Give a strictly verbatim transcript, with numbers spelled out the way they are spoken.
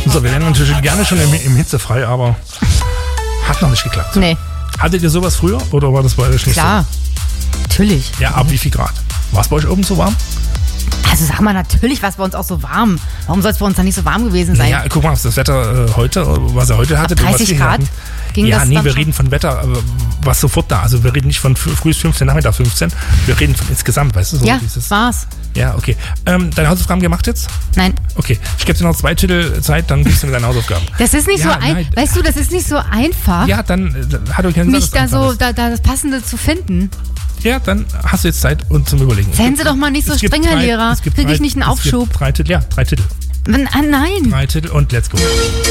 So, wir wären natürlich gerne schon im, im Hitzefrei, aber hat noch nicht geklappt. Nee. Hattet ihr sowas früher oder war das bei euch nicht Klar. so? Natürlich. Ja, ab wie viel Grad? War es bei euch oben so warm? Also sag mal, natürlich war es bei uns auch so warm. Warum soll es bei uns dann nicht so warm gewesen sein? Ja, guck mal, das Wetter äh, heute, was ihr heute hattet. Ab dreißig und was wir Grad hatten. ging ja, das nee, dann wir schon? reden von Wetter, äh, was sofort da. Also wir reden nicht von früh fünfzehn, Nachmittag fünfzehn. Wir reden von insgesamt, weißt du? So Ja, dieses, war's. Ja, okay. Ähm, deine Hausaufgaben gemacht jetzt? Nein. Okay. Ich gebe dir noch zwei Titel Zeit, dann gibst du mir deine Hausaufgaben. Das ist nicht Ja, so ein, nein. weißt du, das ist nicht so einfach, Ja, dann äh, hat euch keinen mich da so, da, da das Passende zu finden. Ja, dann hast du jetzt Zeit und zum Überlegen. Seien Sie doch mal nicht so Es gibt streng, Herr drei- Lehrer. es gibt Krieg ich drei- nicht einen es gibt Aufschub? Drei Titel, ja, drei Titel. Wenn, ah, nein. Drei Titel und let's go.